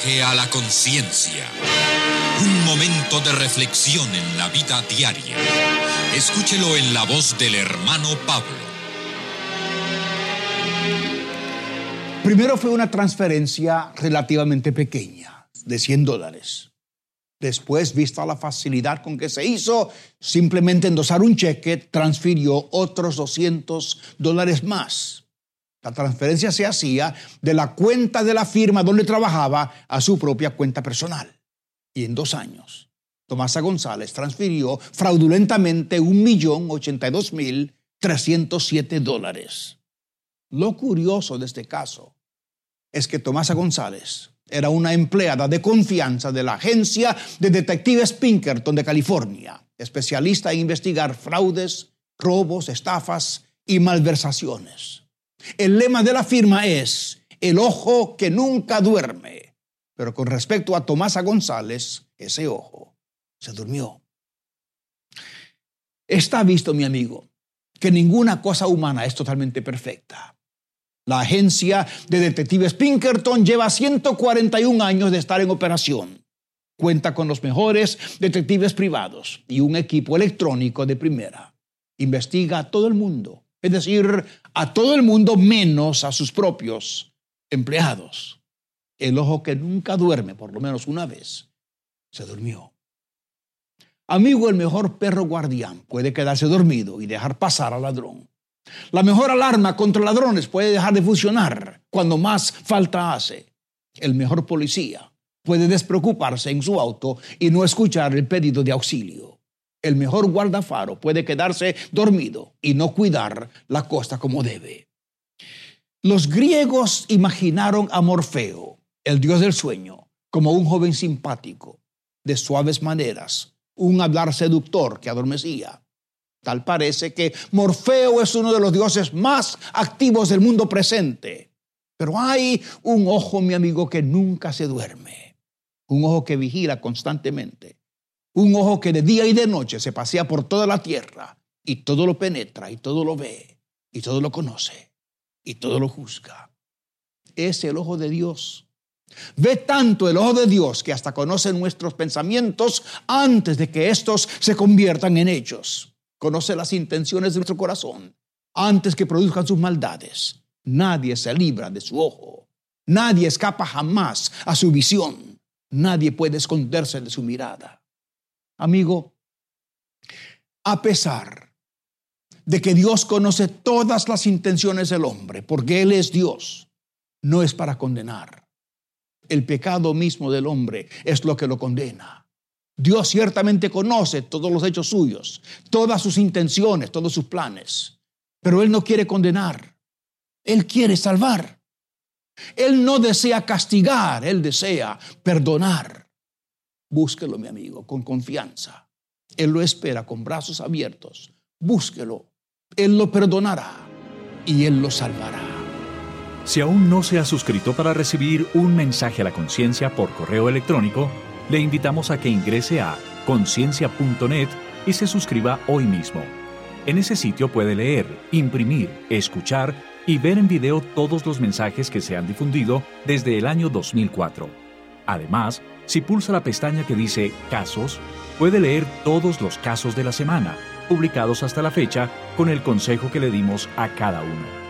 Que a la conciencia. Un momento de reflexión en la vida diaria. Escúchelo en la voz del hermano Pablo. Primero fue una transferencia relativamente pequeña, de $100. Después, vista la facilidad con que se hizo, simplemente endosar un cheque, transfirió otros $200 más. La transferencia se hacía de la cuenta de la firma donde trabajaba a su propia cuenta personal. Y en 2 años, Tomasa González transfirió fraudulentamente $1.082.307. Lo curioso de este caso es que Tomasa González era una empleada de confianza de la agencia de detectives Pinkerton de California, especialista en investigar fraudes, robos, estafas y malversaciones. El lema de la firma es el ojo que nunca duerme. Pero con respecto a Tomasa González, ese ojo se durmió. Está visto, mi amigo, que ninguna cosa humana es totalmente perfecta. La agencia de detectives Pinkerton lleva 141 años de estar en operación. Cuenta con los mejores detectives privados y un equipo electrónico de primera. Investiga a todo el mundo. Es decir, a todo el mundo menos a sus propios empleados. El ojo que nunca duerme, por lo menos una vez, se durmió. Amigo, el mejor perro guardián puede quedarse dormido y dejar pasar al ladrón. La mejor alarma contra ladrones puede dejar de funcionar cuando más falta hace. El mejor policía puede despreocuparse en su auto y no escuchar el pedido de auxilio. El mejor guardafaro puede quedarse dormido y no cuidar la costa como debe. Los griegos imaginaron a Morfeo, el dios del sueño, como un joven simpático, de suaves maneras, un hablar seductor que adormecía. Tal parece que Morfeo es uno de los dioses más activos del mundo presente. Pero hay un ojo, mi amigo, que nunca se duerme. Un ojo que vigila constantemente. Un ojo que de día y de noche se pasea por toda la tierra y todo lo penetra y todo lo ve y todo lo conoce y todo lo juzga. Es el ojo de Dios. Ve tanto el ojo de Dios que hasta conoce nuestros pensamientos antes de que estos se conviertan en hechos. Conoce las intenciones de nuestro corazón antes que produzcan sus maldades. Nadie se libra de su ojo. Nadie escapa jamás a su visión. Nadie puede esconderse de su mirada. Amigo, a pesar de que Dios conoce todas las intenciones del hombre, porque Él es Dios, no es para condenar. El pecado mismo del hombre es lo que lo condena. Dios ciertamente conoce todos los hechos suyos, todas sus intenciones, todos sus planes, pero Él no quiere condenar. Él quiere salvar. Él no desea castigar, Él desea perdonar. Búsquelo, mi amigo, con confianza. Él lo espera con brazos abiertos. Búsquelo. Él lo perdonará y Él lo salvará. Si aún no se ha suscrito para recibir un mensaje a la conciencia por correo electrónico, le invitamos a que ingrese a conciencia.net y se suscriba hoy mismo. En ese sitio puede leer, imprimir, escuchar y ver en video todos los mensajes que se han difundido desde el año 2004. Además, si pulsa la pestaña que dice Casos, puede leer todos los casos de la semana, publicados hasta la fecha, con el consejo que le dimos a cada uno.